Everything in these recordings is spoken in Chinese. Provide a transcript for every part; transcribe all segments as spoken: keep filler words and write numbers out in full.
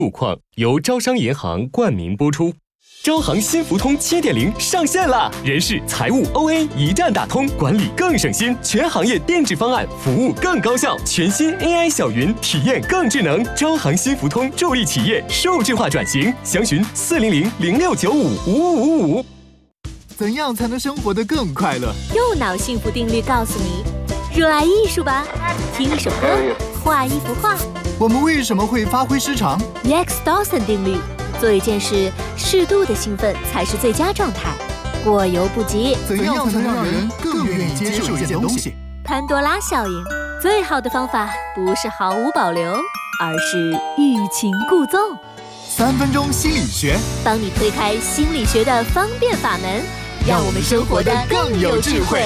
路况由招商银行冠名播出。招行新福通 七点零 上线啦！人事、财务、O A 一站打通，管理更省心，全行业定制方案，服务更高效，全新 A I 小云体验更智能。招行新福通助力企业数字化转型，详询四零零零六九五五五五五。 怎样才能生活得更快乐？ 右脑幸福定律告诉你：热爱艺术吧，听一首歌，画一幅画。 我们为什么会发挥失常 Rex Dawson 定律。做一件事，适度的兴奋才是最佳状态，过犹不及。 怎样才能让人更愿意接受一件东西？ 潘多拉效应，最好的方法不是毫无保留，而是欲擒故纵。 三分钟心理学， 帮你推开心理学的方便法门，让我们生活得更有智慧。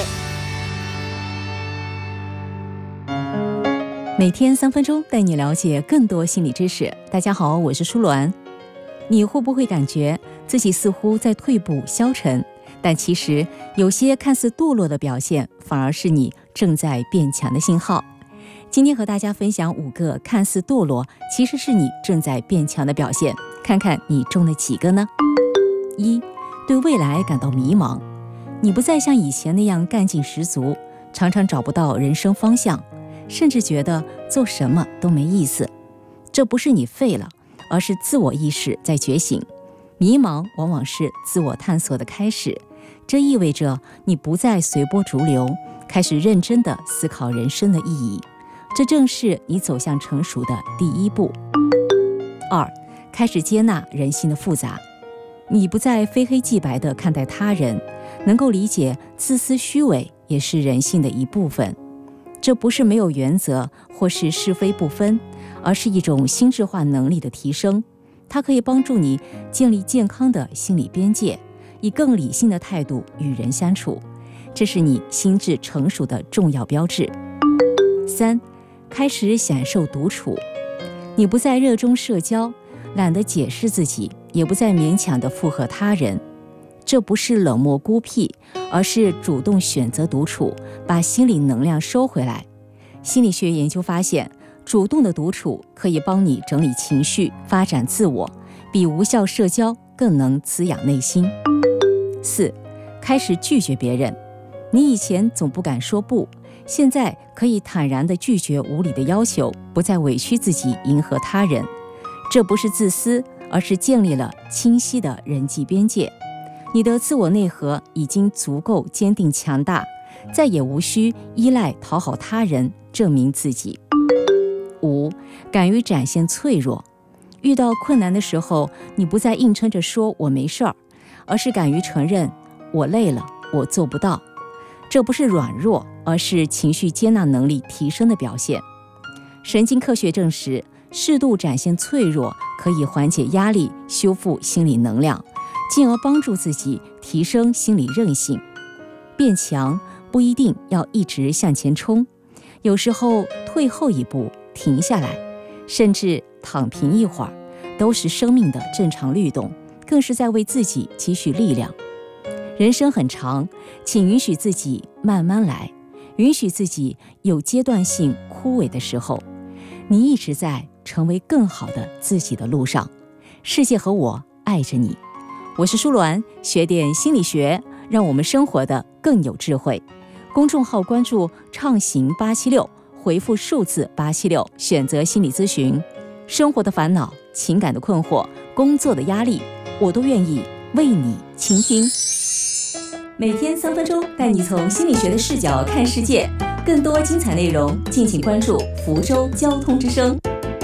每天三分钟，带你了解更多心理知识。大家好，我是舒鸾。你会不会感觉自己似乎在退步消沉，但其实有些看似堕落的表现，反而是你正在变强的信号。今天和大家分享五个看似堕落，其实是你正在变强的表现，看看你中了几个呢？一、对未来感到迷茫，你不再像以前那样干劲十足，常常找不到人生方向，甚至觉得做什么都没意思。这不是你废了，而是自我意识在觉醒。迷茫往往是自我探索的开始，这意味着你不再随波逐流，开始认真地思考人生的意义。这正是你走向成熟的第一步。二、开始接纳人性的复杂，你不再非黑即白地看待他人，能够理解自私虚伪也是人性的一部分。这不是没有原则或是是非不分，而是一种心智化能力的提升，它可以帮助你建立健康的心理边界，以更理性的态度与人相处，这是你心智成熟的重要标志。三、开始享受独处，你不再热衷社交，懒得解释自己，也不再勉强地附和他人。这不是冷漠孤僻，而是主动选择独处，把心理能量收回来。心理学研究发现，主动的独处可以帮你整理情绪，发展自我，比无效社交更能滋养内心。四、开始拒绝别人，你以前总不敢说不，现在可以坦然地拒绝无理的要求，不再委屈自己迎合他人。这不是自私，而是建立了清晰的人际边界。你的自我内核已经足够坚定强大，再也无需依赖讨好他人证明自己。五、敢于展现脆弱，遇到困难的时候，你不再硬撑着说我没事儿，而是敢于承认我累了，我做不到。这不是软弱，而是情绪接纳能力提升的表现。神经科学证实，适度展现脆弱可以缓解压力，修复心理能量，进而帮助自己提升心理韧性。变强不一定要一直向前冲，有时候退后一步，停下来，甚至躺平一会儿，都是生命的正常律动，更是在为自己积蓄力量。人生很长，请允许自己慢慢来，允许自己有阶段性枯萎的时候。你一直在成为更好的自己的路上，世界和我爱着你。我是舒鸾，学点心理学，让我们生活的更有智慧。公众号关注畅行八七六，回复数字八七六，选择心理咨询。生活的烦恼、情感的困惑、工作的压力，我都愿意为你倾听。每天三分钟，带你从心理学的视角看世界。更多精彩内容，敬请关注福州交通之声。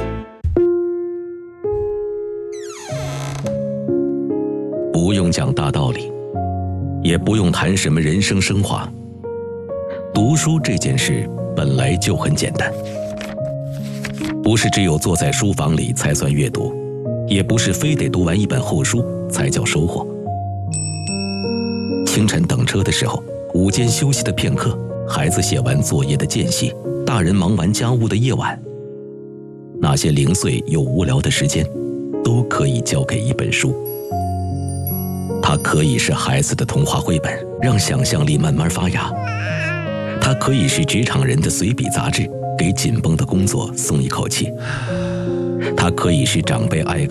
不用讲大道理，也不用谈什么人生升华。读书这件事本来就很简单，不是只有坐在书房里才算阅读，也不是非得读完一本厚书才叫收获。清晨等车的时候，午间休息的片刻，孩子写完作业的间隙，大人忙完家务的夜晚，那些零碎又无聊的时间，都可以交给一本书。它可以是孩子的童话绘本，让想象力慢慢发芽；它可以是职场人的随笔杂志，给紧绷的工作松一口气； 它可以是长辈爱